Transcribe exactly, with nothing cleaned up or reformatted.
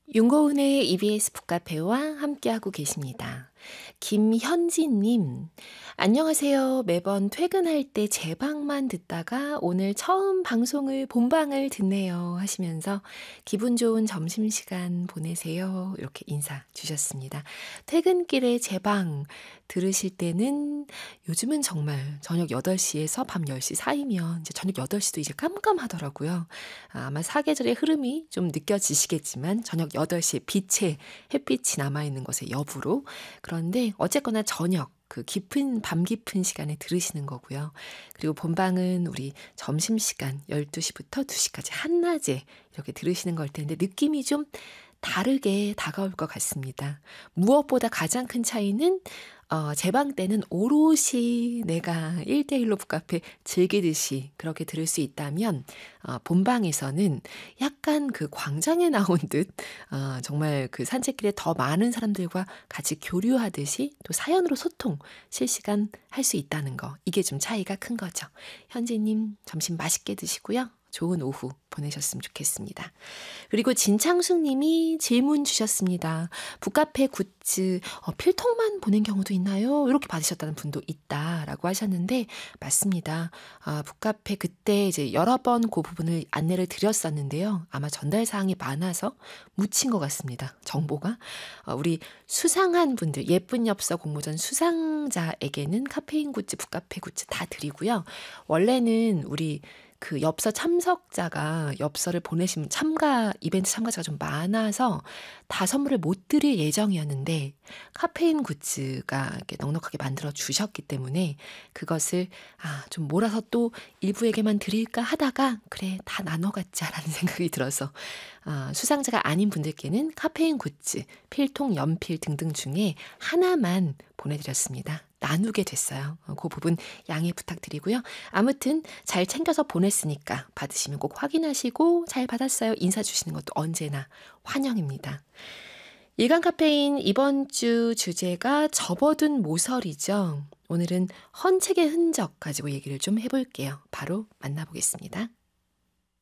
윤고은의 이비에스 북카페와 함께하고 계십니다. 김현진님, 안녕하세요. 매번 퇴근할 때 제 방만 듣다가 오늘 처음 방송을 본방을 듣네요 하시면서 기분 좋은 점심시간 보내세요. 이렇게 인사 주셨습니다. 퇴근길에 제 방 들으실 때는 요즘은 정말 저녁 여덟 시에서 밤 열 시 사이면 이제 저녁 여덟 시도 이제 깜깜하더라고요. 아마 사계절의 흐름이 좀 느껴지시겠지만 저녁 여덟 시에 빛의 햇빛이 남아있는 것의 여부로. 그런데 어쨌거나 저녁 그 깊은 밤 깊은 시간에 들으시는 거고요. 그리고 본방은 우리 점심시간 열두 시부터 두 시까지 한낮에 이렇게 들으시는 걸 텐데 느낌이 좀 다르게 다가올 것 같습니다. 무엇보다 가장 큰 차이는 어, 제 방 때는 오롯이 내가 일 대일로 북카페 즐기듯이 그렇게 들을 수 있다면 어, 본방에서는 약간 그 광장에 나온 듯 어, 정말 그 산책길에 더 많은 사람들과 같이 교류하듯이 또 사연으로 소통 실시간 할 수 있다는 거, 이게 좀 차이가 큰 거죠. 현지님 점심 맛있게 드시고요. 좋은 오후 보내셨으면 좋겠습니다. 그리고 진창숙 님이 질문 주셨습니다. 북카페 굿즈 어, 필통만 보낸 경우도 있나요? 이렇게 받으셨다는 분도 있다라고 하셨는데 맞습니다. 아, 북카페 그때 이제 여러 번 그 부분을 안내를 드렸었는데요. 아마 전달 사항이 많아서 묻힌 것 같습니다. 정보가. 어, 우리 수상한 분들, 예쁜 엽서 공모전 수상자에게는 카페인 굿즈, 북카페 굿즈 다 드리고요. 원래는 우리 그 엽서 참석자가 엽서를 보내신 참가, 이벤트 참가자가 좀 많아서 다 선물을 못 드릴 예정이었는데 카페인 굿즈가 이렇게 넉넉하게 만들어 주셨기 때문에 그것을 아, 좀 몰아서 또 일부에게만 드릴까 하다가 그래, 다 나눠갖자라는 생각이 들어서 아, 수상자가 아닌 분들께는 카페인 굿즈, 필통, 연필 등등 중에 하나만 보내드렸습니다. 나누게 됐어요. 그 부분 양해 부탁드리고요. 아무튼 잘 챙겨서 보냈으니까 받으시면 꼭 확인하시고 잘 받았어요 인사 주시는 것도 언제나 환영입니다. 일간 카페인 이번 주 주제가 접어둔 모서리죠. 오늘은 헌책의 흔적 가지고 얘기를 좀 해볼게요. 바로 만나보겠습니다.